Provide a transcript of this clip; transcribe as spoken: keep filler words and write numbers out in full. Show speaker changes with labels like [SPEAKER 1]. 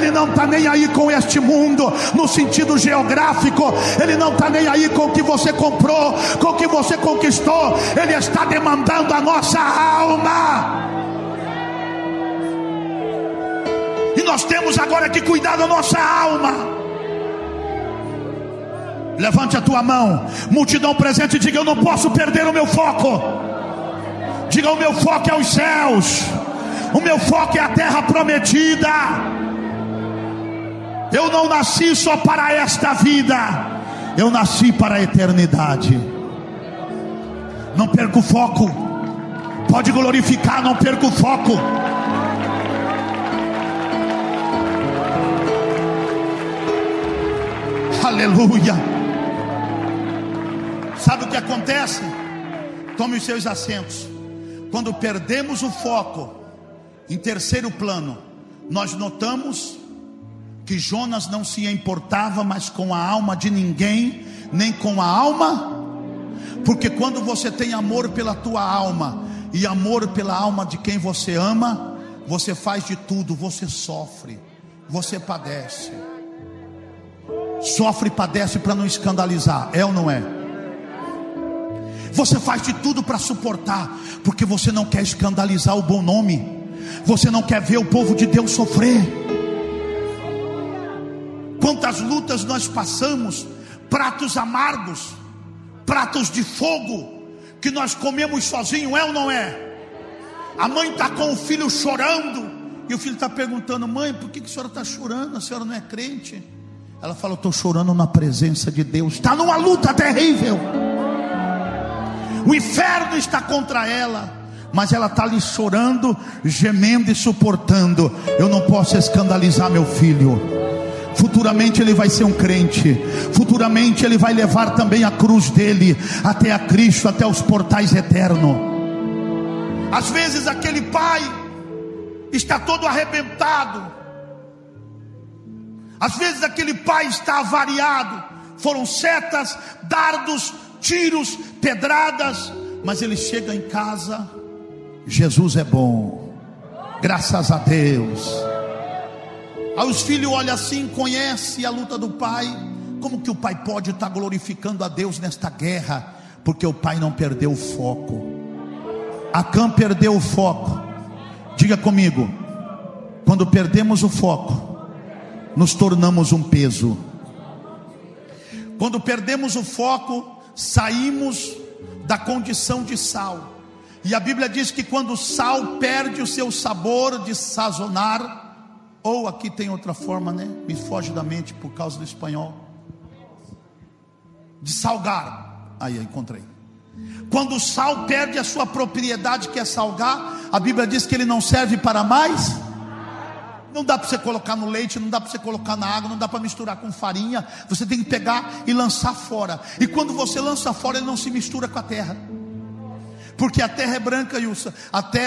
[SPEAKER 1] Ele não está nem aí com este mundo, no sentido geográfico. Ele não está nem aí com o que você comprou, com o que você conquistou. Ele está demandando a nossa alma. E nós temos agora que cuidar da nossa alma. Levante a tua mão, multidão presente, e diga: eu não posso perder o meu foco. Diga: o meu foco é os céus, o meu foco é a terra prometida. Eu não nasci só para esta vida, eu nasci para a eternidade. Não perca o foco. Pode glorificar, não perca o foco. Aleluia. Sabe o que acontece? Tome os seus assentos. Quando perdemos o foco, em terceiro plano, nós notamos que Jonas não se importava mais com a alma de ninguém, nem com a alma. Porque quando você tem amor pela tua alma e amor pela alma de quem você ama, você faz de tudo, você sofre, você padece. Sofre e padece para não escandalizar, é ou não é? Você faz de tudo para suportar, porque você não quer escandalizar o bom nome. Você não quer ver o povo de Deus sofrer. Quantas lutas nós passamos, pratos amargos, pratos de fogo, que nós comemos sozinho, é ou não é? A mãe está com o filho chorando, e o filho está perguntando: mãe, por que, que a senhora está chorando? A senhora não é crente? Ela fala: eu estou chorando na presença de Deus. Está numa luta terrível. O inferno está contra ela, mas ela está ali chorando, gemendo e suportando. Eu não posso escandalizar meu filho. Futuramente ele vai ser um crente. Futuramente ele vai levar também a cruz dele até a Cristo, até os portais eternos. Às vezes aquele pai está todo arrebentado. Às vezes aquele pai está avariado. Foram setas, dardos, tiros, pedradas, mas ele chega em casa: Jesus é bom, graças a Deus. Aí os filhos olham assim, conhecem a luta do pai. Como que o pai pode estar glorificando a Deus nesta guerra? Porque o pai não perdeu o foco. Acã perdeu o foco. Diga comigo: quando perdemos o foco, nos tornamos um peso. Quando perdemos o foco, saímos da condição de sal. E a Bíblia diz que quando o sal perde o seu sabor de sazonar, ou aqui tem outra forma, né? Me foge da mente por causa do espanhol. De salgar. Aí, encontrei. Quando o sal perde a sua propriedade, que é salgar, a Bíblia diz que ele não serve para mais. Não dá para você colocar no leite, não dá para você colocar na água, não dá para misturar com farinha. Você tem que pegar e lançar fora. E quando você lança fora, ele não se mistura com a terra. Porque a terra é branca, e a terra